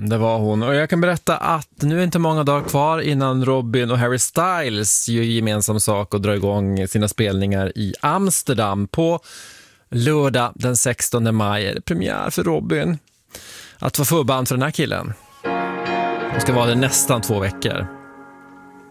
Det var hon. Och jag kan berätta att nu är inte många dagar kvar innan Robin och Harry Styles gör gemensam sak och drar igång sina spelningar i Amsterdam. På lördag den 16 maj är det premiär för Robin. Att vara förband för den här killen. Det ska vara det nästan 2 veckor.